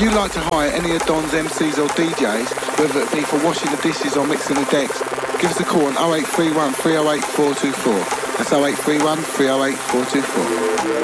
If you'd like to hire any of Don's MCs or DJs, whether it be for washing the dishes or mixing the decks, give us a call on 0831 308 424. That's 0831 308 424.